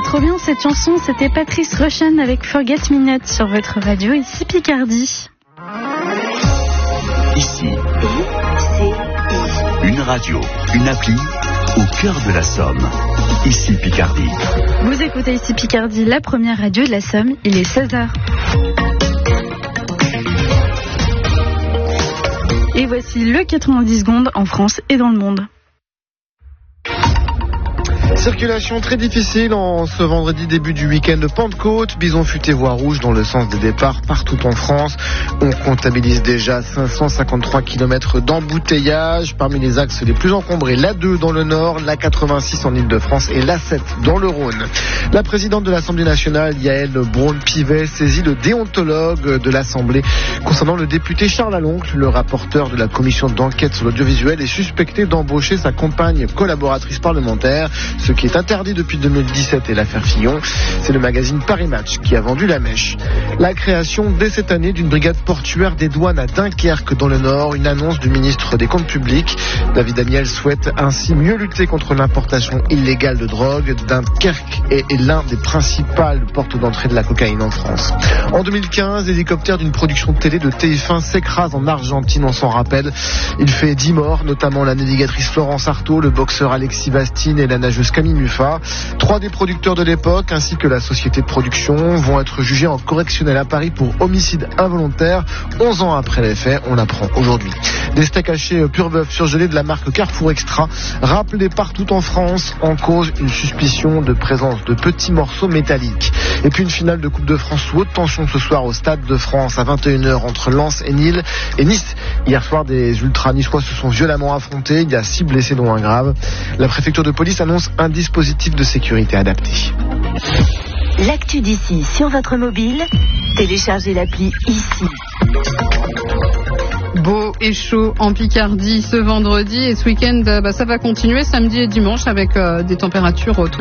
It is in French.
trop bien cette chanson, c'était Patrice Rushen avec Forget Me Not sur votre radio, ici Picardie. Ici, une radio, une appli au cœur de la Somme. Ici Picardie. Vous écoutez ici Picardie, la première radio de la Somme, il est 16h. Et voici le 90 secondes en France et dans le monde. Circulation très difficile en ce vendredi début du week-end de Pentecôte. Bison futé voie rouge dans le sens des départs partout en France. On comptabilise déjà 553 km d'embouteillage. Parmi les axes les plus encombrés, l'A2 dans le nord, l'A86 en Ile-de-France et l'A7 dans le Rhône. La présidente de l'Assemblée nationale, Yaël Braun-Pivet, saisit le déontologue de l'Assemblée concernant le député Charles Aloncle. Le rapporteur de la commission d'enquête sur l'audiovisuel est suspecté d'embaucher sa compagne collaboratrice parlementaire. Ce qui est interdit depuis 2017 et l'affaire Fillon, c'est le magazine Paris Match qui a vendu la mèche. La création dès cette année d'une brigade portuaire des douanes à Dunkerque dans le Nord, une annonce du ministre des Comptes publics. David Amiel souhaite ainsi mieux lutter contre l'importation illégale de drogue. Dunkerque est l'un des principales portes d'entrée de la cocaïne en France. En 2015, l'hélicoptère d'une production de télé de TF1 s'écrase en Argentine, on s'en rappelle. Il fait 10 morts, notamment la navigatrice Florence Artaud, le boxeur Alexis Bastine et la nageuse Camille Muffat. 3 des producteurs de l'époque ainsi que la société de production vont être jugés en correctionnel à Paris pour homicide involontaire 11 ans après les faits, on l'apprend aujourd'hui. Des steaks hachés pur bœuf surgelés de la marque Carrefour Extra rappelés partout en France, en cause une suspicion de présence de petits morceaux métalliques. Et puis une finale de Coupe de France sous haute tension ce soir au Stade de France à 21h entre Lens et Nice. Hier soir, des ultras niçois se sont violemment affrontés. Il y a 6 blessés dont un grave. La préfecture de police annonce un dispositif de sécurité adapté. L'actu d'ici sur votre mobile, téléchargez l'appli Ici. Beau et chaud en Picardie ce vendredi et ce week-end, ça va continuer samedi et dimanche avec des températures autour